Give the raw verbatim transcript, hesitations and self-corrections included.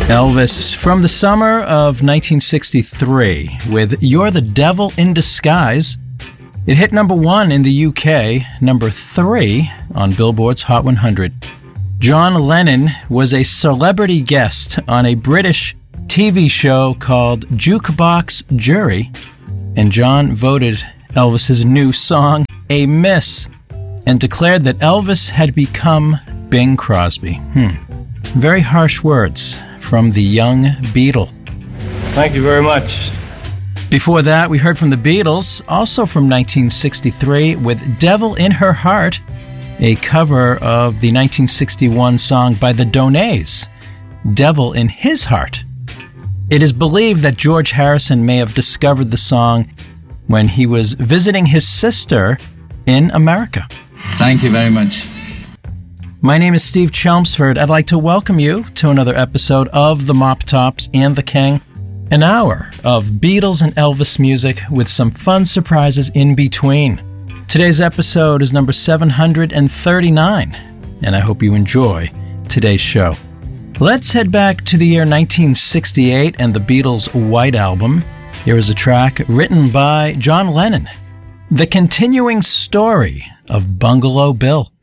Elvis from the summer of nineteen sixty-three with You're the Devil in Disguise. It hit number one in the U K, number three on Billboard's Hot one hundred. John Lennon was a celebrity guest on a British T V show called Jukebox Jury, and John voted Elvis's new song a miss and declared that Elvis had become Bing Crosby. Hmm. Very harsh words from the young Beatle. Thank you very much. Before that, we heard from the Beatles, also from nineteen sixty-three, with Devil in Her Heart, a cover of the nineteen sixty-one song by the Donnays, Devil in His Heart. It is believed that George Harrison may have discovered the song when he was visiting his sister in America. Thank you very much. My name is Steve Chelmsford. I'd like to welcome you to another episode of The Mop Tops and the King, an hour of Beatles and Elvis music with some fun surprises in between. Today's episode is number seven hundred thirty-nine, and I hope you enjoy today's show. Let's head back to the year nineteen sixty-eight and the Beatles' White Album. Here is a track written by John Lennon, The Continuing Story of Bungalow Bill.